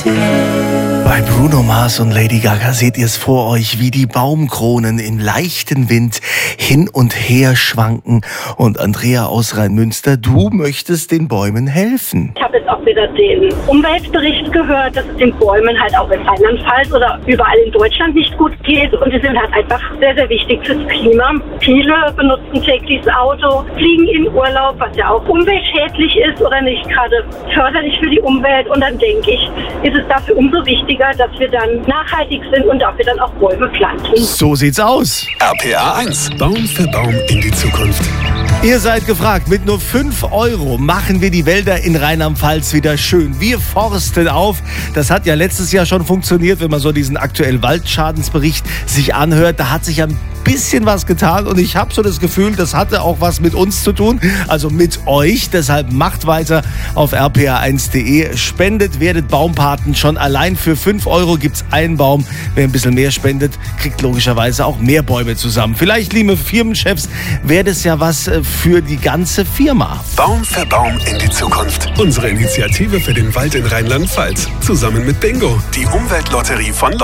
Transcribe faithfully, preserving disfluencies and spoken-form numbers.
Bei Bruno Mars und Lady Gaga seht ihr es vor euch, wie die Baumkronen im leichten Wind hin und her schwanken. Und Andrea aus Rheinmünster, du möchtest den Bäumen helfen. Ich habe jetzt auch wieder den Umweltbericht gehört, dass es den Bäumen halt auch in Rheinland-Pfalz oder überall in Deutschland nicht gut geht. Und die sind halt einfach sehr, sehr wichtig fürs Klima. Viele benutzen täglich das Auto, fliegen in Urlaub, was ja auch umweltschädlich ist oder nicht gerade förderlich für die Umwelt. Und dann denke ich, ist es dafür umso wichtiger, dass wir dann nachhaltig sind und dafür dann auch Bäume pflanzen. So sieht's aus. R P A eins. Baum für Baum in die Zukunft. Ihr seid gefragt, mit nur fünf Euro machen wir die Wälder in Rheinland-Pfalz wieder schön. Wir forsten auf. Das hat ja letztes Jahr schon funktioniert, wenn man so diesen aktuellen Waldschadensbericht sich anhört. Da hat sich ja ein bisschen was getan und ich habe so das Gefühl, das hatte auch was mit uns zu tun, also mit euch. Deshalb macht weiter auf r p a eins punkt d e. Spendet, werdet Baumpaten. Schon allein für fünf Euro gibt's einen Baum. Wer ein bisschen mehr spendet, kriegt logischerweise auch mehr Bäume zusammen. Vielleicht, liebe Firmenchefs, wäre das ja was für die ganze Firma. Baum für Baum in die Zukunft. Unsere Initiative für den Wald in Rheinland-Pfalz. Zusammen mit Bingo, die Umweltlotterie von